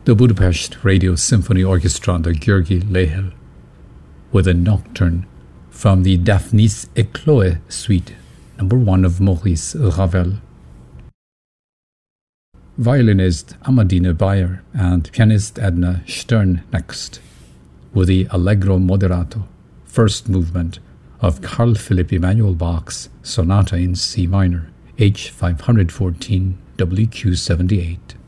The Budapest Radio Symphony Orchestra under György Lehel, with a nocturne from the Daphnis et Chloé Suite, No. 1 of Maurice Ravel. Violinist Amadine Bayer and pianist Edna Stern next, with the Allegro Moderato, first movement of Carl Philipp Emanuel Bach's Sonata in C minor, H. 514, WQ 78.